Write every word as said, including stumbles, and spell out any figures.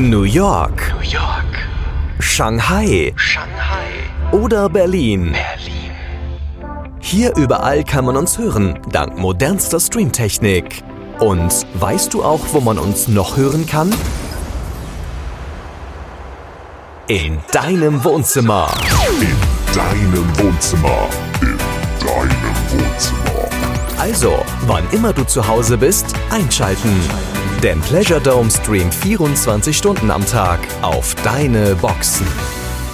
New York, New York, Shanghai, Shanghai, oder Berlin. Berlin. Hier überall kann man uns hören, dank modernster Streamtechnik. Und weißt du auch, wo man uns noch hören kann? In deinem Wohnzimmer. In deinem Wohnzimmer. In deinem Wohnzimmer. Also, wann immer du zu Hause bist, einschalten. Denn Pleasure Dome streamt vierundzwanzig Stunden am Tag auf deine Boxen.